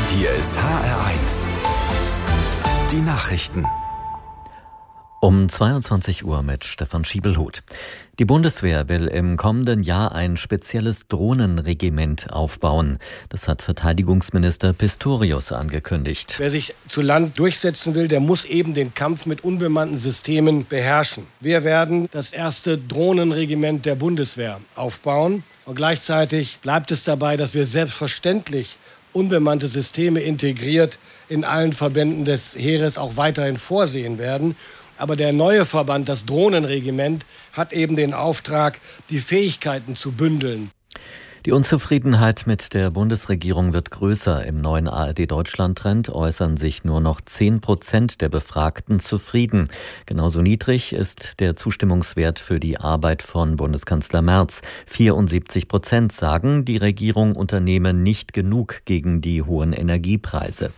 Hier ist HR1. Die Nachrichten. Um 22 Uhr mit Stefan Schiebelhuth. Die Bundeswehr will im kommenden Jahr ein spezielles Drohnenregiment aufbauen. Das hat Verteidigungsminister Pistorius angekündigt. Wer sich zu Land durchsetzen will, der muss eben den Kampf mit unbemannten Systemen beherrschen. Wir werden das erste Drohnenregiment der Bundeswehr aufbauen. Und gleichzeitig bleibt es dabei, dass wir selbstverständlich unbemannte Systeme integriert in allen Verbänden des Heeres auch weiterhin vorsehen werden. Aber der neue Verband, das Drohnenregiment, hat eben den Auftrag, die Fähigkeiten zu bündeln. Die Unzufriedenheit mit der Bundesregierung wird größer. Im neuen ARD-Deutschland-Trend äußern sich nur noch 10% der Befragten zufrieden. Genauso niedrig ist der Zustimmungswert für die Arbeit von Bundeskanzler Merz. 74% sagen, die Regierung unternehme nicht genug gegen die hohen Energiepreise.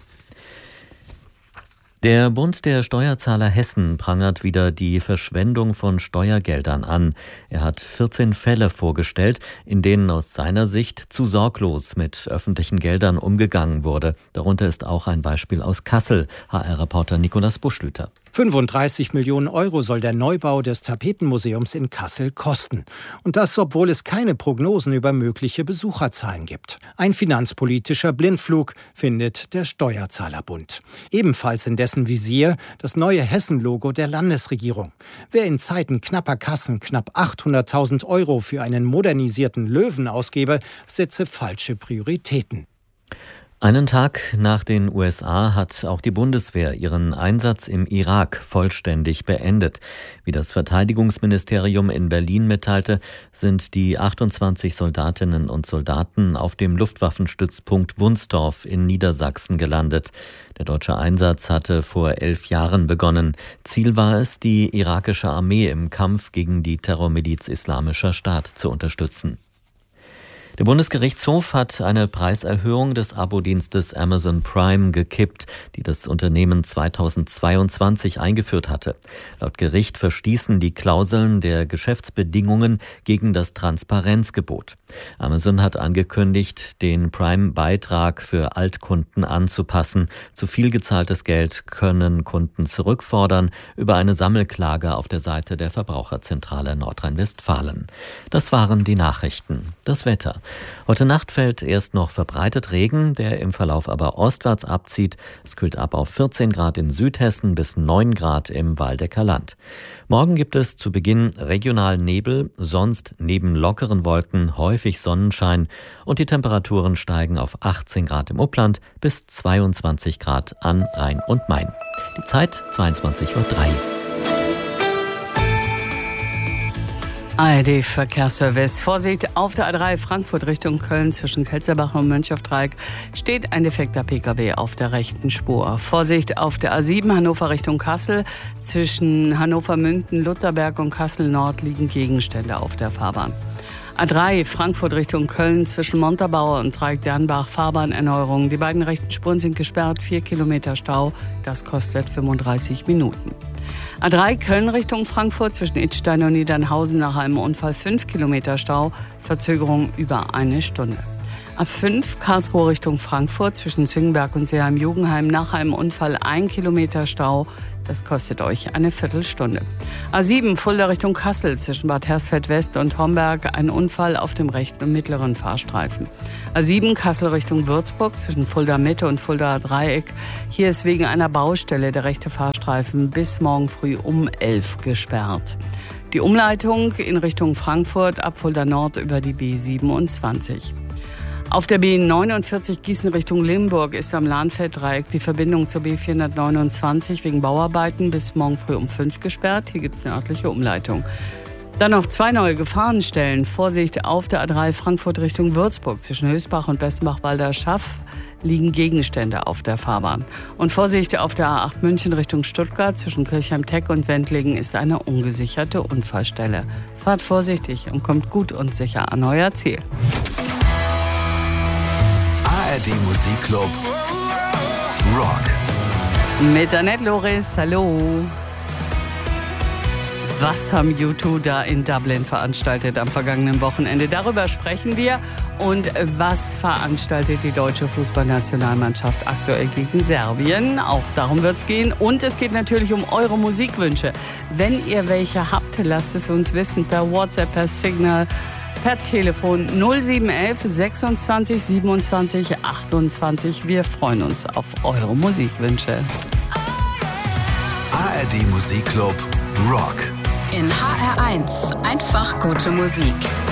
Der Bund der Steuerzahler Hessen prangert wieder die Verschwendung von Steuergeldern an. Er hat 14 Fälle vorgestellt, in denen aus seiner Sicht zu sorglos mit öffentlichen Geldern umgegangen wurde. Darunter ist auch ein Beispiel aus Kassel. HR-Reporter Nikolaus Buschlüter. 35 Millionen Euro soll der Neubau des Tapetenmuseums in Kassel kosten. Und das, obwohl es keine Prognosen über mögliche Besucherzahlen gibt. Ein finanzpolitischer Blindflug, findet der Steuerzahlerbund. Ebenfalls in dessen Visier das neue Hessen-Logo der Landesregierung. Wer in Zeiten knapper Kassen knapp 800.000 Euro für einen modernisierten Löwen ausgebe, setze falsche Prioritäten. Einen Tag nach den USA hat auch die Bundeswehr ihren Einsatz im Irak vollständig beendet. Wie das Verteidigungsministerium in Berlin mitteilte, sind die 28 Soldatinnen und Soldaten auf dem Luftwaffenstützpunkt Wunsdorf in Niedersachsen gelandet. Der deutsche Einsatz hatte vor 11 Jahren begonnen. Ziel war es, die irakische Armee im Kampf gegen die Terrormiliz Islamischer Staat zu unterstützen. Der Bundesgerichtshof hat eine Preiserhöhung des Abo-Dienstes Amazon Prime gekippt, die das Unternehmen 2022 eingeführt hatte. Laut Gericht verstießen die Klauseln der Geschäftsbedingungen gegen das Transparenzgebot. Amazon hat angekündigt, den Prime-Beitrag für Altkunden anzupassen. Zu viel gezahltes Geld können Kunden zurückfordern über eine Sammelklage auf der Seite der Verbraucherzentrale Nordrhein-Westfalen. Das waren die Nachrichten. Das Wetter. Heute Nacht fällt erst noch verbreitet Regen, der im Verlauf aber ostwärts abzieht. Es kühlt ab auf 14 Grad in Südhessen bis 9 Grad im Waldecker Land. Morgen gibt es zu Beginn regional Nebel, sonst neben lockeren Wolken häufig Sonnenschein und die Temperaturen steigen auf 18 Grad im Upland bis 22 Grad an Rhein und Main. Die Zeit 22:03 Uhr. ARD-Verkehrsservice. Vorsicht, auf der A3 Frankfurt Richtung Köln zwischen Kelzerbach und Mönchhofdreieck steht ein defekter Pkw auf der rechten Spur. Vorsicht, auf der A7 Hannover Richtung Kassel zwischen Hannover-Münden, Lutherberg und Kassel-Nord liegen Gegenstände auf der Fahrbahn. A3 Frankfurt Richtung Köln zwischen Montabaur und Dreieck-Dernbach Fahrbahnerneuerung. Die beiden rechten Spuren sind gesperrt, 4 Kilometer Stau. Das kostet 35 Minuten. A3 Köln Richtung Frankfurt zwischen Idstein und Niedernhausen nach einem Unfall 5 Kilometer Stau, Verzögerung über 1 Stunde. A5 Karlsruhe Richtung Frankfurt zwischen Zwingenberg und Seeheim-Jugendheim nach einem Unfall 1 Kilometer Stau, das kostet euch eine Viertelstunde. A7 Fulda Richtung Kassel zwischen Bad Hersfeld West und Homberg, ein Unfall auf dem rechten und mittleren Fahrstreifen. A7 Kassel Richtung Würzburg zwischen Fulda Mitte und Fulda Dreieck. Hier ist wegen einer Baustelle der rechte Fahrstreifen bis morgen früh um 11 gesperrt. Die Umleitung in Richtung Frankfurt ab Fulda Nord über die B27. Auf der B49 Gießen Richtung Limburg ist am Lahnfelddreieck die Verbindung zur B429 wegen Bauarbeiten bis morgen früh um 5 gesperrt. Hier gibt es eine örtliche Umleitung. Dann noch 2 neue Gefahrenstellen. Vorsicht, auf der A3 Frankfurt Richtung Würzburg zwischen Hösbach und Bessenbach-Walder Schaff liegen Gegenstände auf der Fahrbahn. Und Vorsicht, auf der A8 München Richtung Stuttgart zwischen Kirchheim-Teck und Wendlingen ist eine ungesicherte Unfallstelle. Fahrt vorsichtig und kommt gut und sicher an euer Ziel. ARD Musikclub Rock. Mit Annette Loris, hallo. Was haben U2 da in Dublin veranstaltet am vergangenen Wochenende? Darüber sprechen wir. Und was veranstaltet die deutsche Fußballnationalmannschaft aktuell gegen Serbien? Auch darum wird es gehen. Und es geht natürlich um eure Musikwünsche. Wenn ihr welche habt, lasst es uns wissen per WhatsApp, per Signal, per Telefon 0711 26 27 28. Wir freuen uns auf eure Musikwünsche. ARD Musikclub Rock. In HR1 einfach gute Musik.